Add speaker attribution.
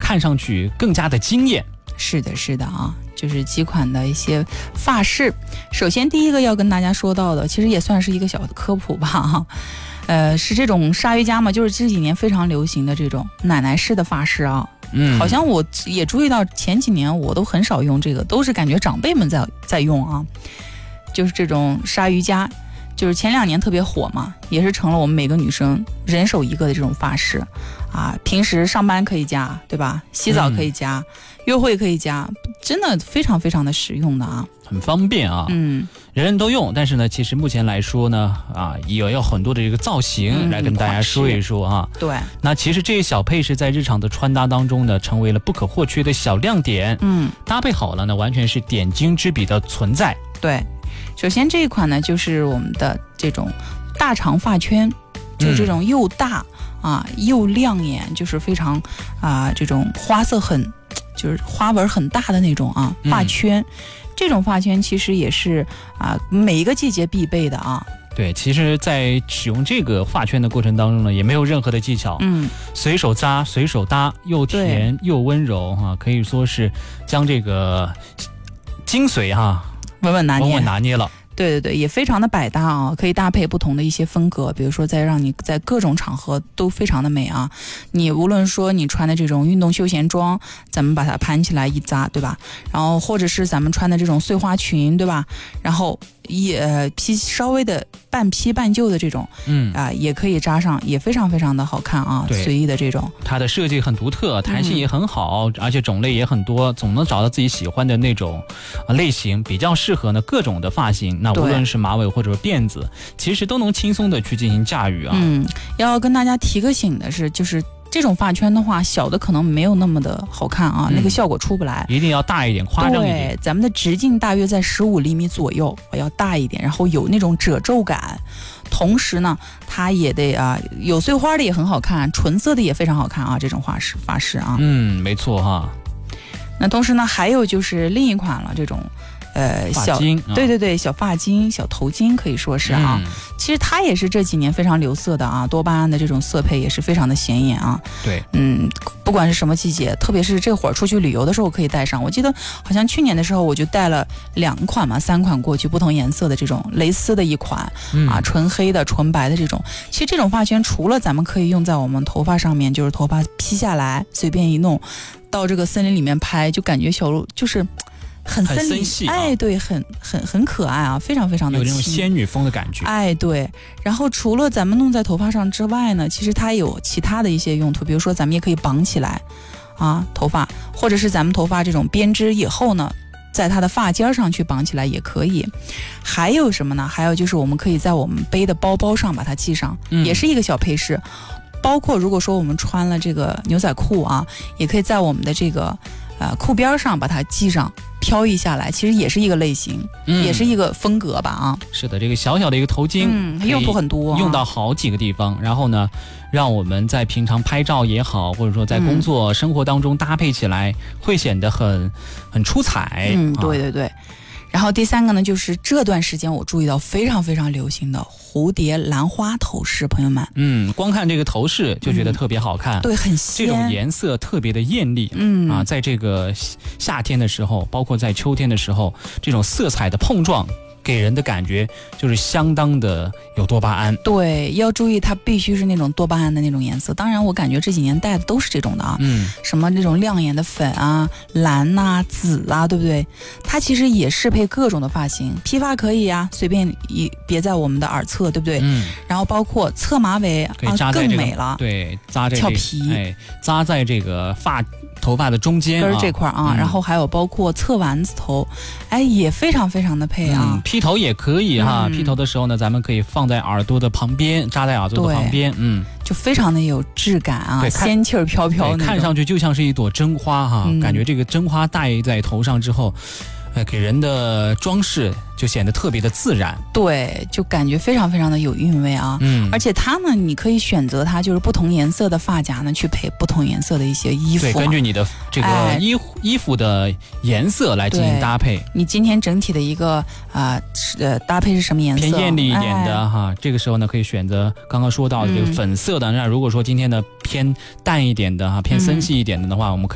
Speaker 1: 看上去更加的惊艳。
Speaker 2: 是的，是的啊，就是几款的一些发饰。首先第一个要跟大家说到的，其实也算是一个小的科普吧哈。是这种鲨鱼夹嘛，就是这几年非常流行的这种奶奶式的发饰啊。好像我也注意到前几年我都很少用这个，都是感觉长辈们在用啊。就是这种鲨鱼夹，就是前2年特别火嘛，也是成了我们每个女生人手一个的这种发饰啊。平时上班可以夹，对吧？洗澡可以夹，约会可以夹，真的非常非常的实用的啊，
Speaker 1: 很方便啊。人人都用，但是呢，其实目前来说呢，也有很多的这个造型来跟大家说一说啊。
Speaker 2: 对，
Speaker 1: 那其实这些小配饰在日常的穿搭当中呢，成为了不可或缺的小亮点。搭配好了呢，完全是点睛之笔的存在。
Speaker 2: 对，首先这一款呢，就是我们的这种大长发圈，就这种又大又亮眼，就是非常这种花色就是花纹很大的那种发圈。这种发圈其实也是每一个季节必备的啊。
Speaker 1: 对，其实在使用这个发圈的过程当中呢，也没有任何的技巧，随手扎随手搭，又甜又温柔可以说是将这个精髓
Speaker 2: 稳稳
Speaker 1: 拿捏了。
Speaker 2: 对对对，也非常的百搭啊，可以搭配不同的一些风格，比如说让你在各种场合都非常的美啊。你无论说你穿的这种运动休闲装，咱们把它盘起来一扎，对吧？然后或者是咱们穿的这种碎花裙，对吧？然后稍微的半披半就的这种，也可以扎上，也非常非常的好看啊，随意的这种。
Speaker 1: 它的设计很独特，弹性也很好，而且种类也很多，总能找到自己喜欢的那种类型，比较适合呢各种的发型。那无论是马尾或者是辫子，其实都能轻松的去进行驾驭啊。
Speaker 2: 要跟大家提个醒的是，就是这种发圈的话，小的可能没有那么的好看啊，那个效果出不来，
Speaker 1: 一定要大一点，夸张一点。
Speaker 2: 对，咱们的直径大约在15厘米左右，要大一点，然后有那种褶皱感。同时呢，它也得有碎花的也很好看，纯色的也非常好看啊，这种发饰啊。
Speaker 1: 没错哈。
Speaker 2: 那同时呢，还有就是另一款了，这种小对对对，小发巾、小头巾可以说是啊。其实它也是这几年非常流色的啊，多巴胺的这种色配也是非常的显眼啊。
Speaker 1: 对，
Speaker 2: 不管是什么季节，特别是这会儿出去旅游的时候可以带上。我记得好像去年的时候我就带了2款嘛，3款过去，不同颜色的这种蕾丝的一款纯黑的、纯白的这种。其实这种发圈除了咱们可以用在我们头发上面，就是头发披下来随便一弄，到这个森林里面拍，就感觉小鹿就是很森
Speaker 1: 系，
Speaker 2: 对，很可爱啊，非常非常的
Speaker 1: 有这种仙女风的感觉。
Speaker 2: 对。然后除了咱们弄在头发上之外呢，其实它有其他的一些用途，比如说咱们也可以绑起来头发，或者是咱们头发这种编织以后呢，在它的发尖上去绑起来也可以。还有什么呢？还有就是我们可以在我们背的包包上把它系上，也是一个小配饰。包括如果说我们穿了这个牛仔裤也可以在我们的这个裤边上把它系上，飘逸下来，其实也是一个类型，也是一个风格吧
Speaker 1: 是的，这个小小的一个头巾，
Speaker 2: 用途很多，
Speaker 1: 用到好几个地方。然后呢，让我们在平常拍照也好，或者说在工作生活当中搭配起来，会显得很出彩。
Speaker 2: 对对对。然后第3个呢，就是这段时间我注意到非常非常流行的蝴蝶兰花头饰，朋友们。
Speaker 1: 光看这个头饰就觉得特别好看。
Speaker 2: 对，很鲜。
Speaker 1: 这种颜色特别的艳丽。在这个夏天的时候，包括在秋天的时候，这种色彩的碰撞，给人的感觉就是相当的有多巴胺。
Speaker 2: 对，要注意它必须是那种多巴胺的那种颜色。当然我感觉这几年戴的都是这种的什么那种亮眼的粉蓝紫对不对？它其实也适配各种的发型，披发可以随便别在我们的耳侧，对不对？然后包括侧马尾
Speaker 1: 可以扎在
Speaker 2: 更美了。
Speaker 1: 对，扎这
Speaker 2: 翘皮，
Speaker 1: 扎在这个头发的中间
Speaker 2: 根这块然后还有包括侧丸子头，也非常非常的配
Speaker 1: 披头也可以披头的时候呢，咱们可以放在耳朵的旁边，扎在耳朵的旁边，
Speaker 2: 就非常的有质感仙气儿飘飘那种，
Speaker 1: 看上去就像是一朵真花感觉这个真花戴在头上之后，给人的装饰就显得特别的自然。
Speaker 2: 对，就感觉非常非常的有韵味而且它呢，你可以选择它就是不同颜色的发夹呢，去配不同颜色的一些衣服。
Speaker 1: 对，根据你的这个衣服的颜色来进行搭配。
Speaker 2: 你今天整体的一个搭配是什么颜色？
Speaker 1: 偏艳丽一点的这个时候呢，可以选择刚刚说到的这个粉色的。那如果说今天的偏淡一点的偏森系一点的话，我们可以